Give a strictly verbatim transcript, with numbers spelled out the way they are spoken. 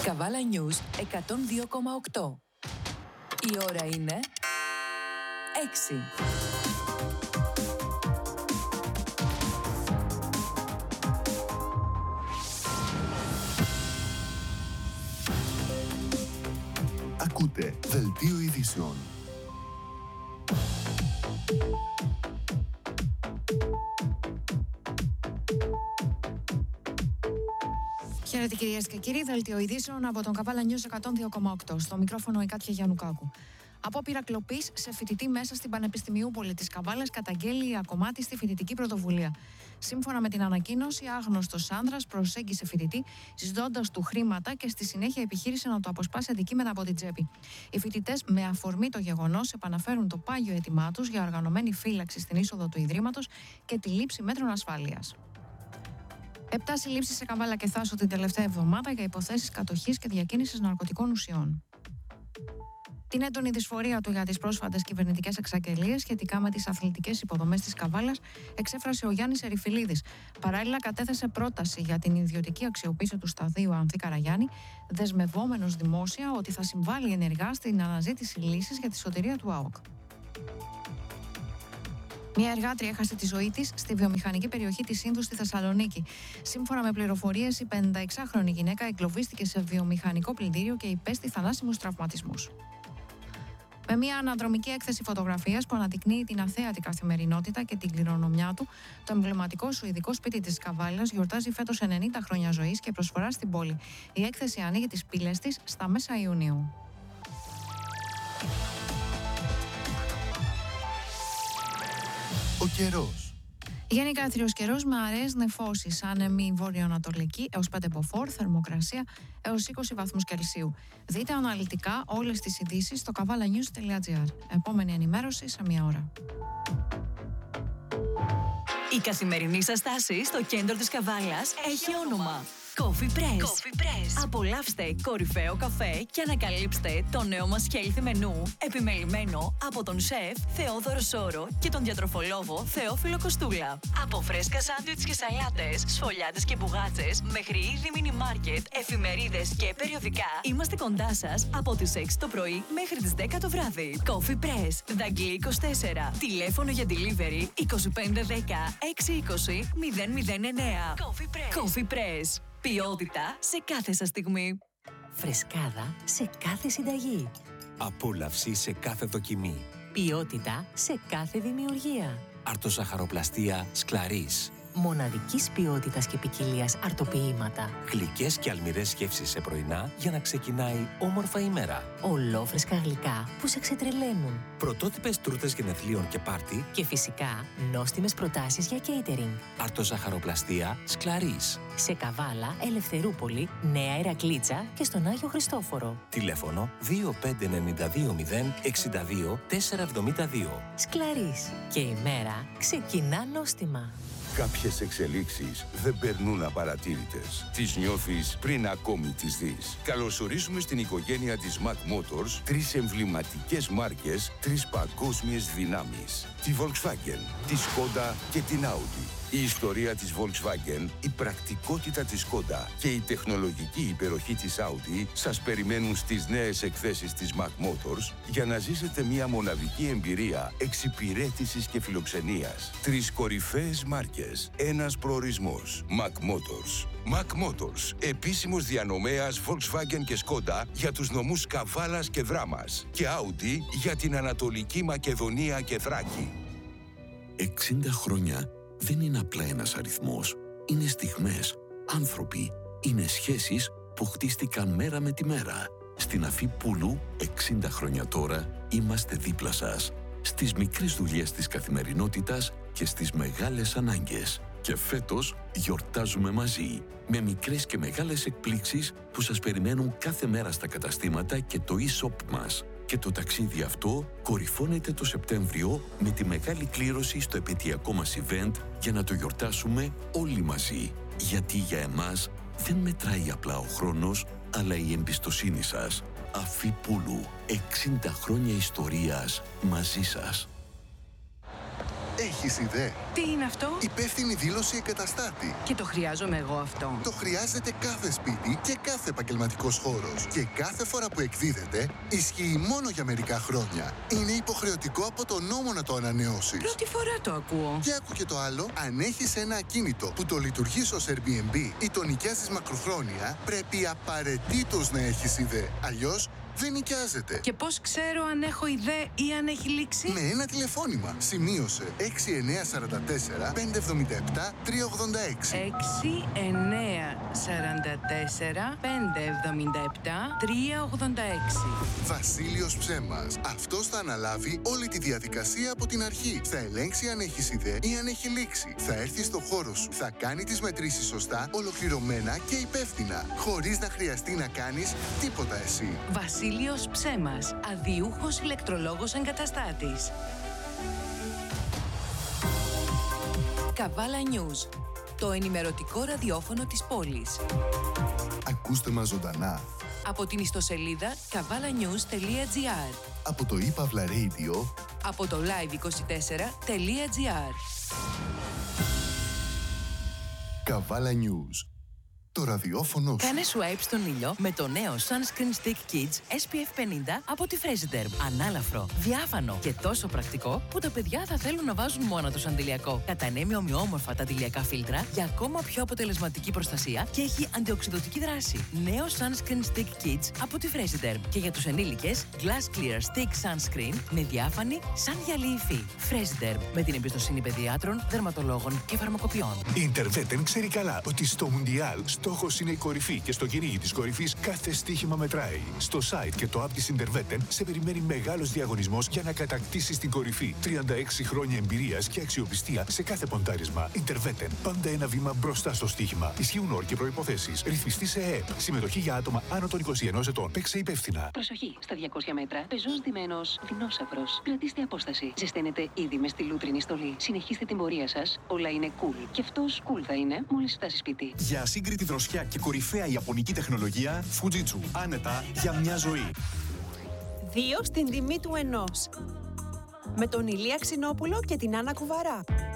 Καβάλα News εκατόν δύο κόμμα οκτώ. Η ώρα είναι έξι. Ακούτε Δελτίο Ειδήσεων. Χαίρετε κυρίες και κύριοι, Δελτίο Ειδήσεων από τον Καβάλα News εκατόν δύο κόμμα οκτώ. Στο μικρόφωνο η Κάτια Γιαννουκάκου. Απόπειρα κλοπής σε φοιτητή μέσα στην Πανεπιστημιούπολη της Καβάλας καταγγέλει η Ακομάτη φοιτητική πρωτοβουλία. Σύμφωνα με την ανακοίνωση, άγνωστος άνδρας προσέγγισε φοιτητή, ζητώντας του χρήματα και στη συνέχεια επιχείρησε να το αποσπάσει αντικείμενα από την τσέπη. Οι φοιτητές, με αφορμή το γεγονός, επαναφέρουν το πάγιο αίτημά τους για οργανωμένη φύλαξη στην είσοδο του Ιδρύματος και τη λήψη μέτρων ασφάλειας. Επτά συλλήψεις σε Καβάλα και Θάσο την τελευταία εβδομάδα για υποθέσεις κατοχής και διακίνησης ναρκωτικών ουσιών. Την έντονη δυσφορία του για τις πρόσφατες κυβερνητικές εξαγγελίες σχετικά με τις αθλητικές υποδομές της Καβάλας εξέφρασε ο Γιάννης Ερυφιλίδης. Παράλληλα, κατέθεσε πρόταση για την ιδιωτική αξιοποίηση του σταδίου Ανθή Καραγιάννη, δεσμευόμενος δημόσια ότι θα συμβάλλει ενεργά στην αναζήτηση λύσης για τη σωτηρία του ΑΟΚ. Μια εργάτρια έχασε τη ζωή της στη βιομηχανική περιοχή της Ίνδου στη Θεσσαλονίκη. Σύμφωνα με πληροφορίες, η πενηνταεξάχρονη γυναίκα εγκλωβίστηκε σε βιομηχανικό πλυντήριο και υπέστη θανάσιμους τραυματισμούς. Με μια αναδρομική έκθεση φωτογραφίας που αναδεικνύει την αθέατη καθημερινότητα και την κληρονομιά του, το εμβληματικό σουηδικό σπίτι της Καβάλας γιορτάζει φέτος ενενήντα χρόνια ζωής και προσφορά στην πόλη. Η έκθεση ανοίγει τις πύλες της στα μέσα Ιουνίου. Ο καιρός. Γενικά άθριος καιρός με αραιές νεφώσεις, άνεμη βορειοανατολική έως πέντε μποφόρ, θερμοκρασία έως είκοσι βαθμούς Κελσίου. Δείτε αναλυτικά όλες τις ειδήσεις στο καβάλα news τελεία τζι άρ. Επόμενη ενημέρωση σε μία ώρα. Η καθημερινή σας στάση στο κέντρο της Καβάλας έχει όνομα. Coffee Press. Coffee Press. Απολαύστε κορυφαίο καφέ και ανακαλύψτε το νέο μας healthy μενού, επιμελημένο από τον σεφ Θεόδωρο Σόρο και τον διατροφολόγο Θεόφιλο Κοστούλα. Από φρέσκα σάντουιτς και σαλάτες, σφολιάτες και μπουγάτσες, μέχρι είδη μίνι μάρκετ, εφημερίδες και περιοδικά, είμαστε κοντά σας από τις έξι το πρωί μέχρι τις δέκα το βράδυ. Coffee Press, Δαγκλή είκοσι τέσσερα. Τηλέφωνο για delivery είκοσι πέντε δέκα έξι είκοσι μηδέν μηδέν εννέα. Coffee Press. Coffee Press. Ποιότητα σε κάθε σας στιγμή. Φρεσκάδα σε κάθε συνταγή. Απόλαυση σε κάθε δοκιμή. Ποιότητα σε κάθε δημιουργία. Αρτοζαχαροπλαστεία Σκλαρίς. Μοναδικής ποιότητας και ποικιλίας αρτοποιήματα. Γλυκές και αλμυρές γεύσεις σε πρωινά για να ξεκινάει όμορφα η μέρα. Ολόφρεσκα γλυκά που σε ξετρελαίνουν. Πρωτότυπες τούρτες γενεθλίων και πάρτι. Και φυσικά νόστιμες προτάσεις για catering. Αρτοζαχαροπλαστεία Σκλαρίς. Σε Καβάλα, Ελευθερούπολη, Νέα Ηρακλήτσα και στον Άγιο Χριστόφορο. Τηλέφωνο δύο πέντε εννιά δύο μηδέν εξήντα δύο τετρακόσια εβδομήντα δύο. Σκλαρίς. Και η μέρα ξεκινά νόστιμα. Κάποιες εξελίξεις δεν περνούν απαρατήρητες. Τις νιώθεις πριν ακόμη τις δεις. Καλωσορίζουμε στην οικογένεια της Mac Motors τρεις εμβληματικές μάρκες, τρεις παγκόσμιες δυνάμεις. Τη Volkswagen, τη Skoda και την Audi. Η ιστορία της Volkswagen, η πρακτικότητα της Skoda και η τεχνολογική υπεροχή της Audi σας περιμένουν στις νέες εκθέσεις της Mac Motors για να ζήσετε μια μοναδική εμπειρία εξυπηρέτησης και φιλοξενίας. Τρεις κορυφαίες μάρκες, ένας προορισμός. Mac Motors. Mac Motors, επίσημος διανομέας Volkswagen και Skoda για τους νομούς Καβάλας και Δράμας και Audi για την Ανατολική Μακεδονία και Θράκη. εξήντα χρόνια δεν είναι απλά ένας αριθμός. Είναι στιγμές, άνθρωποι, είναι σχέσεις που χτίστηκαν μέρα με τη μέρα. Στην Αφή Πούλου, εξήντα χρόνια τώρα, είμαστε δίπλα σας. Στις μικρές δουλειές της καθημερινότητας και στις μεγάλες ανάγκες. Και φέτος γιορτάζουμε μαζί, με μικρές και μεγάλες εκπλήξεις που σας περιμένουν κάθε μέρα στα καταστήματα και το e-shop μας. Και το ταξίδι αυτό κορυφώνεται το Σεπτέμβριο με τη μεγάλη κλήρωση στο επαιτειακό μας event για να το γιορτάσουμε όλοι μαζί. Γιατί για εμάς δεν μετράει απλά ο χρόνος, αλλά η εμπιστοσύνη σας. Αφή Πούλου, εξήντα χρόνια ιστορίας μαζί σας. Έχεις ιδέα? Τι είναι αυτό? Υπεύθυνη δήλωση εγκαταστάτη. Και το χρειάζομαι εγώ αυτό. Το χρειάζεται κάθε σπίτι και κάθε επαγγελματικός χώρος. Και κάθε φορά που εκδίδεται, ισχύει μόνο για μερικά χρόνια. Είναι υποχρεωτικό από τον νόμο να το ανανεώσεις. Πρώτη φορά το ακούω. Και άκου και το άλλο. Αν έχεις ένα ακίνητο που το λειτουργείς ως Airbnb ή το νοικιάζεις μακροχρόνια, πρέπει απαραίτητος να έχεις ιδέα. Αλλιώς δεν νοικιάζεται. Και πώς ξέρω αν έχω ιδέα ή αν έχει λήξει? Με ένα τηλεφώνημα. Σημείωσε έξι εννιά τέσσερα τέσσερα πέντε εβδομήντα επτά τρία ογδόντα έξι. έξι εννιά τέσσερα τέσσερα πέντε εβδομήντα επτά τρία ογδόντα έξι. Βασίλειος Ψέμας. Αυτός θα αναλάβει όλη τη διαδικασία από την αρχή. Θα ελέγξει αν έχεις ιδέα ή αν έχει λήξει. Θα έρθει στο χώρο σου. Θα κάνει τις μετρήσεις σωστά, ολοκληρωμένα και υπεύθυνα. Χωρίς να χρειαστεί να κάνεις τίποτα εσύ. Βασίλειος Ψέμας, αδιούχος ηλεκτρολόγος εγκαταστάτης. Καβάλα News, το ενημερωτικό ραδιόφωνο της πόλης. Ακούστε μας ζωντανά Από την ιστοσελίδα καβάλα νιούς τελεία τζι άρ, από το ePavla Radio, από το live είκοσι τέσσερα τελεία τζι άρ. Καβάλα News. Το ραδιόφωνο σου. Κάνε swipe στον ήλιο με το νέο Sunscreen Stick Kids ες πι εφ πενήντα από τη Fresiderm. Ανάλαφρο, διάφανο και τόσο πρακτικό που τα παιδιά θα θέλουν να βάζουν μόνα τους αντιλιακό. Κατανέμει ομοιόμορφα τα αντιλιακά φίλτρα για ακόμα πιο αποτελεσματική προστασία και έχει αντιοξυδωτική δράση. Νέο Sunscreen Stick Kids από τη Fresiderm. Και για τους ενήλικες, Glass Clear Stick Sunscreen με διάφανη σαν γυαλί υφή. Fresiderm, με την εμπιστοσύνη παιδιάτρων, δερματολόγων και φαρμακοποιών. Η Interveten ξέρει καλά ότι στο Μουντιάλ στόχος είναι η κορυφή και στο κυνήγι της κορυφής κάθε στοίχημα μετράει. Στο site και το app της Interveten σε περιμένει μεγάλος διαγωνισμός για να κατακτήσεις την κορυφή. τριάντα έξι χρόνια εμπειρίας και αξιοπιστία σε κάθε ποντάρισμα. Interveten, πάντα ένα βήμα μπροστά στο στοίχημα. Ισχύουν όροι και προϋποθέσεις. Ρυθμιστή σε ΕΕΠ. Συμμετοχή για άτομα άνω των είκοσι ενός ετών. Παίξε υπεύθυνα. Προσοχή! Στα διακόσια μέτρα, πεζός ντυμένος δεινόσαυρος. Κρατήστε απόσταση. Ζεσταίνετε ήδη με στη λούτρινη στολή. Συνεχίστε την πορεία σας. Όλα είναι cool. Και αυτός cool θα είναι μόλις φτάσει σπίτι. Για σύγκριτη δροσιά και κορυφαία ιαπωνική τεχνολογία, Fujitsu. Άνετα για μια ζωή. Δύο στην τιμή του ενός. Με τον Ηλία Ξινόπουλο και την Άννα Κουβαρά.